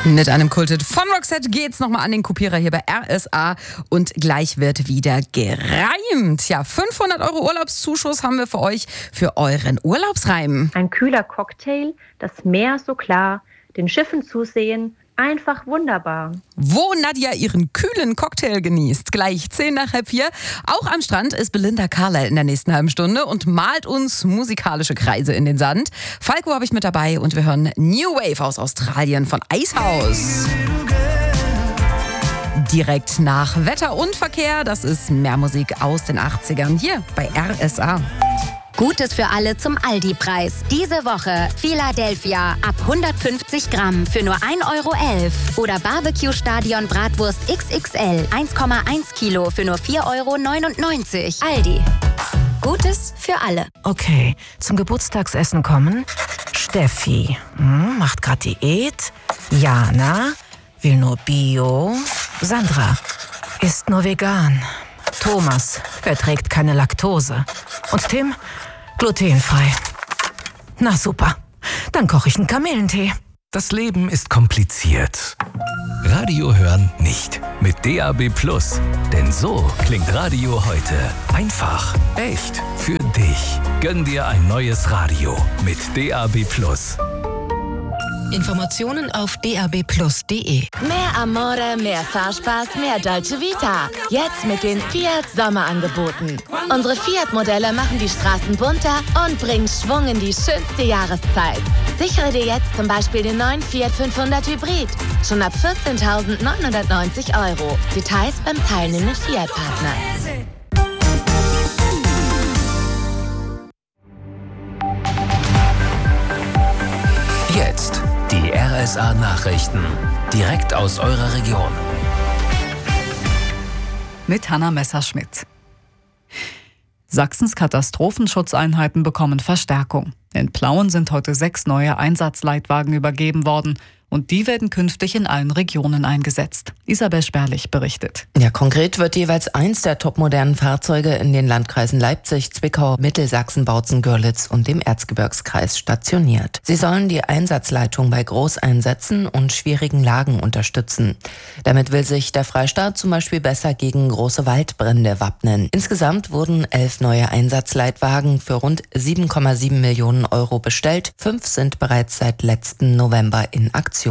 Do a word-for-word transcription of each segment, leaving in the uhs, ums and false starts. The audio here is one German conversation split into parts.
Mit einem Kulthit von Roxette geht's nochmal an den Kopierer hier bei R S A und gleich wird wieder gereimt. Ja, fünfhundert Euro Urlaubszuschuss haben wir für euch für euren Urlaubsreim. Ein kühler Cocktail, das Meer so klar, den Schiffen zusehen, einfach wunderbar. Wo Nadja ihren kühlen Cocktail genießt. Gleich zehn nach halb vier. Auch am Strand ist Belinda Carlisle in der nächsten halben Stunde und malt uns musikalische Kreise in den Sand. Falco habe ich mit dabei und wir hören New Wave aus Australien von Icehouse. Direkt nach Wetter und Verkehr, das ist mehr Musik aus den achtzigern hier bei R S A. Gutes für alle zum Aldi-Preis. Diese Woche Philadelphia ab hundertfünfzig Gramm für nur ein Euro elf. Oder Barbecue-Stadion Bratwurst X X L eins Komma eins Kilo für nur vier Euro neunundneunzig. Aldi. Gutes für alle. Okay, zum Geburtstagsessen kommen Steffi. Hm, macht grad Diät. Jana will nur Bio. Sandra isst nur vegan. Thomas verträgt keine Laktose. Und Tim glutenfrei. Na super, dann koche ich einen Kamillentee. Das Leben ist kompliziert. Radio hören nicht. Mit D A B Plus. Denn so klingt Radio heute. Einfach, echt, für dich. Gönn dir ein neues Radio mit D A B Plus. Informationen auf d a b plus punkt d e. Mehr Amore, mehr Fahrspaß, mehr Dolce Vita. Jetzt mit den Fiat Sommerangeboten. Unsere Fiat-Modelle machen die Straßen bunter und bringen Schwung in die schönste Jahreszeit. Sichere dir jetzt zum Beispiel den neuen Fiat fünfhundert Hybrid. Schon ab vierzehntausendneunhundertneunzig Euro. Details beim teilnehmenden Fiat-Partner. Jetzt die R S A-Nachrichten. Direkt aus eurer Region. Mit Hanna Messerschmidt. Sachsens Katastrophenschutzeinheiten bekommen Verstärkung. In Plauen sind heute sechs neue Einsatzleitwagen übergeben worden. Und die werden künftig in allen Regionen eingesetzt. Isabel Sperlich berichtet. Ja, konkret wird jeweils eins der topmodernen Fahrzeuge in den Landkreisen Leipzig, Zwickau, Mittelsachsen, Bautzen, Görlitz und dem Erzgebirgskreis stationiert. Sie sollen die Einsatzleitung bei Großeinsätzen und schwierigen Lagen unterstützen. Damit will sich der Freistaat zum Beispiel besser gegen große Waldbrände wappnen. Insgesamt wurden elf neue Einsatzleitwagen für rund sieben Komma sieben Millionen Euro bestellt. Fünf sind bereits seit letzten November in Aktion.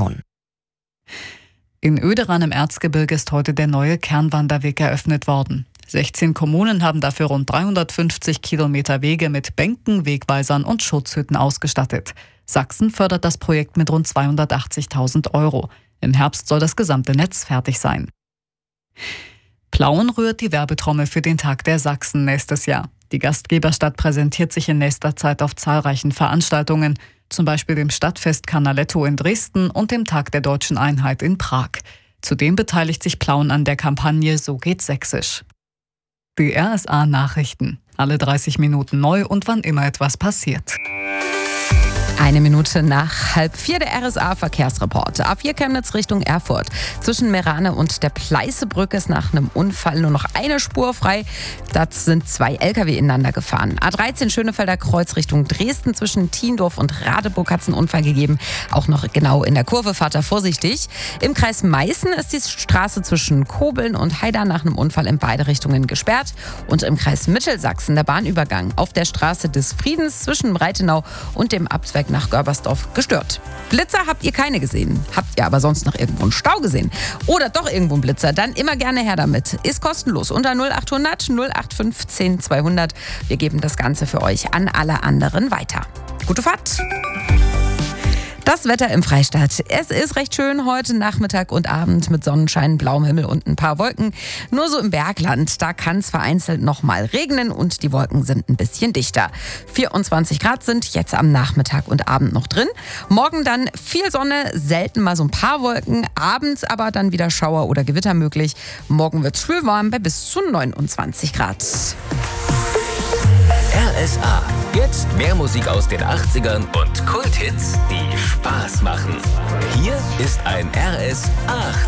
In Oederan im Erzgebirge ist heute der neue Kernwanderweg eröffnet worden. sechzehn Kommunen haben dafür rund dreihundertfünfzig Kilometer Wege mit Bänken, Wegweisern und Schutzhütten ausgestattet. Sachsen fördert das Projekt mit rund zweihundertachtzigtausend Euro. Im Herbst soll das gesamte Netz fertig sein. Plauen rührt die Werbetrommel für den Tag der Sachsen nächstes Jahr. Die Gastgeberstadt präsentiert sich in nächster Zeit auf zahlreichen Veranstaltungen, zum Beispiel dem Stadtfest Canaletto in Dresden und dem Tag der Deutschen Einheit in Prag. Zudem beteiligt sich Plauen an der Kampagne So geht's Sächsisch. Die R S A-Nachrichten. Alle dreißig Minuten neu und wann immer etwas passiert. Eine Minute nach halb vier der R S A-Verkehrsreport. A vier Chemnitz Richtung Erfurt. Zwischen Merane und der Pleißebrücke ist nach einem Unfall nur noch eine Spur frei. Das sind zwei L K W ineinander gefahren. A dreizehn Schönefelder Kreuz Richtung Dresden. Zwischen Tiendorf und Radeburg hat es einen Unfall gegeben. Auch noch genau in der Kurve, fahrt da vorsichtig. Im Kreis Meißen ist die Straße zwischen Kobeln und Haida nach einem Unfall in beide Richtungen gesperrt. Und im Kreis Mittelsachsen der Bahnübergang auf der Straße des Friedens zwischen Breitenau und dem Abzweig nach Görbersdorf gestört. Blitzer habt ihr keine gesehen. Habt ihr aber sonst noch irgendwo einen Stau gesehen? Oder doch irgendwo einen Blitzer? Dann immer gerne her damit. Ist kostenlos unter null achthundert null acht fünfzehn zweihundert. Wir geben das Ganze für euch an alle anderen weiter. Gute Fahrt! Das Wetter im Freistaat. Es ist recht schön heute Nachmittag und Abend mit Sonnenschein, blauem Himmel und ein paar Wolken. Nur so im Bergland, da kann es vereinzelt noch mal regnen und die Wolken sind ein bisschen dichter. vierundzwanzig Grad sind jetzt am Nachmittag und Abend noch drin. Morgen dann viel Sonne, selten mal so ein paar Wolken. Abends aber dann wieder Schauer oder Gewitter möglich. Morgen wird es schwülwarm bei bis zu neunundzwanzig Grad. R S A. Jetzt mehr Musik aus den achtzigern und Kulthits, die Spaß machen. Hier ist ein R S A.